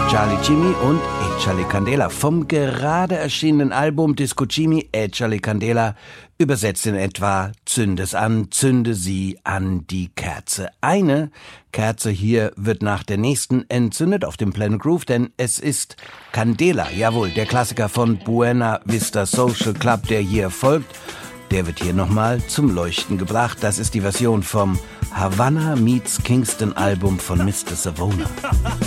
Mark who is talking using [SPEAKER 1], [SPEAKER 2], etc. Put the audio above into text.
[SPEAKER 1] Charlie Chimi und Échale Candela vom gerade erschienenen Album Disco Chimi Échale Candela, übersetzt in etwa Zünde es an, zünde sie an die Kerze. Eine Kerze hier wird nach der nächsten entzündet auf dem Planet Groove, denn es ist Candela, jawohl, der Klassiker von Buena Vista Social Club, der hier folgt. Der wird hier nochmal zum Leuchten gebracht. Das ist die Version vom Havana Meets Kingston Album von Mr. Savona.